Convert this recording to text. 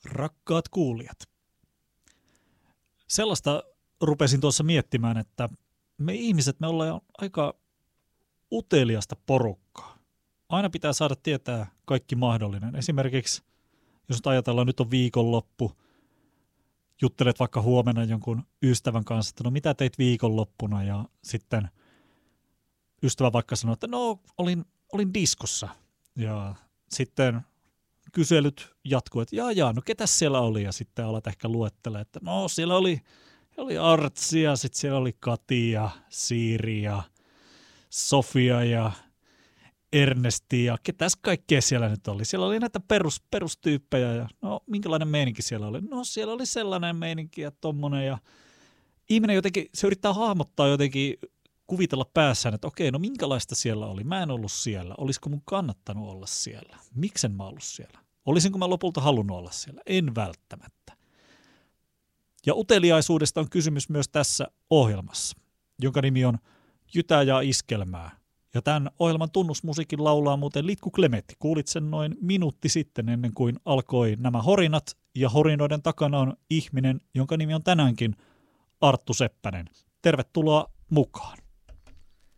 Rakkaat kuulijat, sellaista rupesin tuossa miettimään, että me ihmiset, me ollaan aika uteliasta porukkaa. Aina pitää saada tietää kaikki mahdollinen. Esimerkiksi, jos nyt ajatellaan, nyt on viikonloppu, juttelet vaikka huomenna jonkun ystävän kanssa, että no mitä teit viikonloppuna, ja sitten ystävä vaikka sanoo, että no olin diskossa, ja sitten kyselyt jatkuu, että no ketäs siellä oli, ja sitten alat ehkä luettelemaan, että no siellä oli Artsi, ja sitten siellä oli Kati ja Siiri ja Sofia ja Ernesti ja ketäs kaikkea siellä nyt oli. Siellä oli näitä perustyyppejä ja no minkälainen meininki siellä oli? No siellä oli sellainen meininki ja tommonen, ja ihminen jotenkin, se yrittää hahmottaa jotenkin, kuvitella päässään, että okei, no minkälaista siellä oli? Mä en ollut siellä. Olisiko mun kannattanut olla siellä? Miksen mä ollut siellä? Olisinko mä lopulta halunnut olla siellä? En välttämättä. Ja uteliaisuudesta on kysymys myös tässä ohjelmassa, jonka nimi on Jytää ja iskelmää. Ja tämän ohjelman tunnusmusiikin laulaa muuten Litku Klemetti. Kuulit sen noin minuutti sitten ennen kuin alkoi nämä horinat. Ja horinoiden takana on ihminen, jonka nimi on tänäänkin Arttu Seppänen. Tervetuloa mukaan.